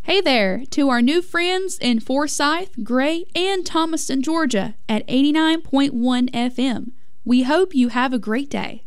Hey there to our new friends in Forsyth, Gray, and Thomaston, Georgia at 89.1 FM. We hope you have a great day.